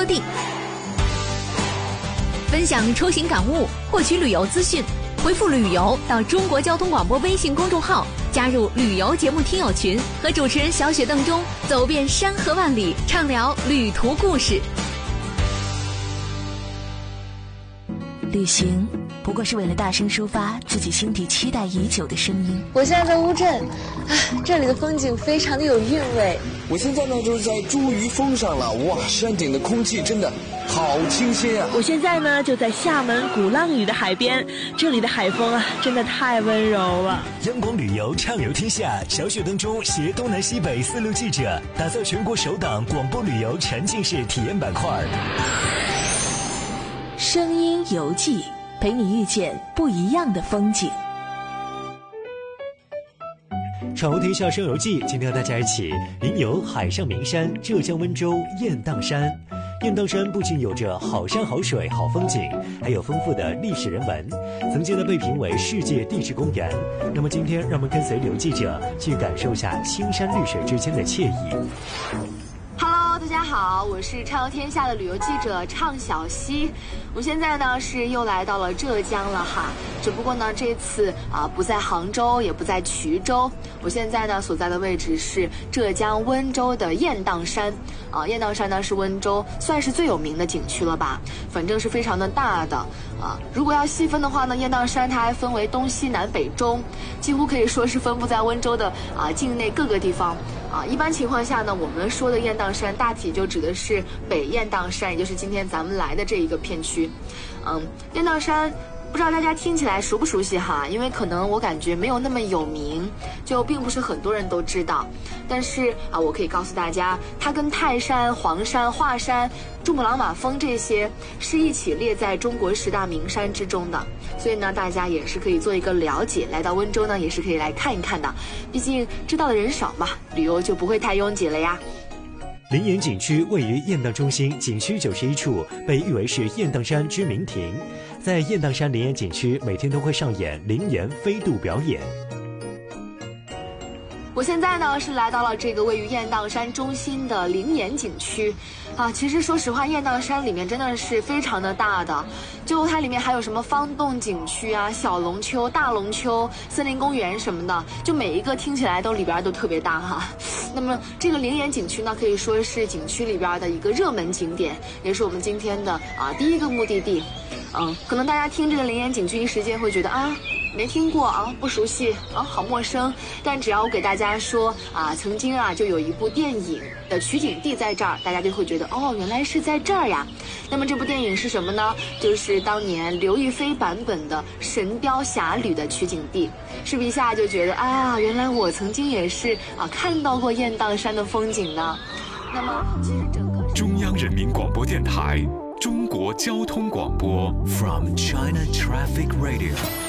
地。分享出行感悟，获取旅游资讯，回复旅游到中国交通广播微信公众号，加入旅游节目听友群，和主持人小雪邓中走遍山河万里，畅聊旅途故事。 旅行不过是为了大声抒发自己心底期待已久的声音。 我现在在乌镇，这里的风景非常的有韵味。 我现在呢就是在茱萸峰上了，哇，山顶的空气真的好清新啊！ 我现在呢就在厦门鼓浪屿的海边，这里的海风啊真的太温柔了。 央广旅游畅游天下，小雪当中携东南西北4路记者，打造全国首档广播旅游沉浸式体验板块。 声音游记，陪你遇见不一样的风景。 闯游天下声游记，今天和大家一起云游海上名山浙江温州雁荡山。雁荡山不仅有着好山好水好风景，还有丰富的历史人文，曾经呢被评为世界地质公园。那么今天让我们跟随旅游记者去感受一下青山绿水之间的惬意。 Hello， 大家好，我是畅游天下的旅游记者畅小溪。我现在呢是又来到了浙江了哈，只不过呢这次不在杭州，也不在衢州。我现在呢所在的位置是浙江温州的雁荡山。雁荡山呢是温州算是最有名的景区了吧，反正是非常的大的如果要细分的话呢，雁荡山它还分为东西南北中，几乎可以说是分布在温州的境内各个地方。一般情况下呢，我们说的雁荡山大体就指的是北雁荡山，也就是今天咱们来的这一个片区。雁荡山不知道大家听起来熟不熟悉哈？因为可能我感觉没有那么有名，就并不是很多人都知道。但是我可以告诉大家，它跟泰山、黄山、华山、珠穆朗玛峰这些是一起列在中国10大名山之中的。所以呢，大家也是可以做一个了解，来到温州呢，也是可以来看一看的。毕竟知道的人少嘛，旅游就不会太拥挤了呀。 灵岩景区位于雁荡中心，景区91处被誉为是雁荡山之名亭。在雁荡山灵岩景区，每天都会上演灵岩飞渡表演。 我现在呢是来到了这个位于雁荡山中心的灵岩景区其实说实话，雁荡山里面真的是非常的大的，就它里面还有什么方洞景区小龙丘、大龙丘、森林公园什么的，就每一个听起来里边都特别大哈。那么这个灵岩景区呢，可以说是景区里边的一个热门景点，也是我们今天的第一个目的地。可能大家听这个灵岩景区一时间会觉得没听过不熟悉好陌生。但只要我给大家说曾经就有一部电影的取景地在这儿，大家就会觉得原来是在这儿呀。那么这部电影是什么呢？就是当年刘亦菲版本的《神雕侠侣》的取景地。是不是一下就觉得原来我曾经也是看到过雁荡山的风景呢？那么其实整个中央人民广播电台中国交通广播 From China Traffic Radio。